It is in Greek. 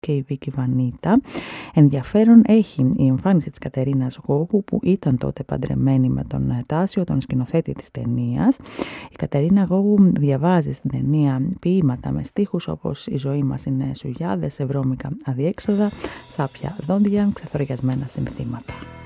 και η Βίκη Βανίτα. Ενδιαφέρον έχει η εμφάνιση της Κατερίνας Γόγου, που ήταν τότε παντρεμένη με τον Τάσιο, τον σκηνοθέτη της ταινίας. Η Κατερίνα Γόγου διαβάζει στην ταινία ποίηματα με στίχους όπως «Η ζωή μας είναι σουγιάδες, ευρώμικα αδιέξοδα, σάπια δόντια, ξεθοριασμένα συνθήματα».